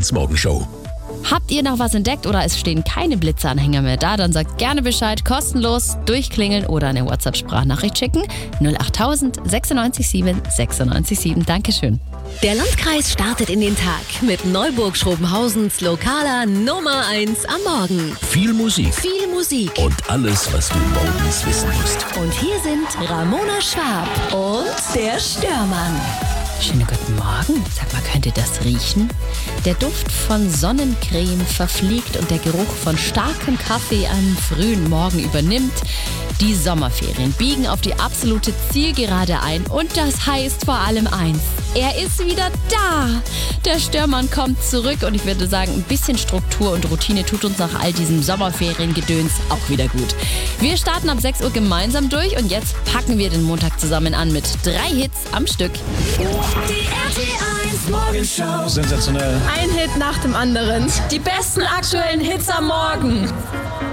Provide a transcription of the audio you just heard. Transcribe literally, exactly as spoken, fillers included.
eins Morgenshow. Habt ihr noch was entdeckt oder es stehen keine Blitzeranhänger mehr da? Dann sagt gerne Bescheid, kostenlos durchklingeln oder eine WhatsApp-Sprachnachricht schicken. null acht tausend sechsundneunzig sieben sechsundneunzig sieben. Dankeschön. Der Landkreis startet in den Tag mit Neuburg-Schrobenhausens lokaler Nummer eins am Morgen. Viel Musik Viel Musik. und alles, was du morgens wissen musst. Und hier sind Ramona Schwab und der Störmann. Schönen guten Morgen. Sag mal, könnt ihr das riechen? Der Duft von Sonnencreme verfliegt und der Geruch von starkem Kaffee am frühen Morgen übernimmt. Die Sommerferien biegen auf die absolute Zielgerade ein und das heißt vor allem eins. Er ist wieder da. Der Störmann kommt zurück und ich würde sagen, ein bisschen Struktur und Routine tut uns nach all diesem Sommerferiengedöns auch wieder gut. Wir starten ab sechs Uhr gemeinsam durch und jetzt packen wir den Montag zusammen an mit drei Hits am Stück. Die R T eins Morgenshow. Sensationell. Ein Hit nach dem anderen. Die besten aktuellen Hits am Morgen.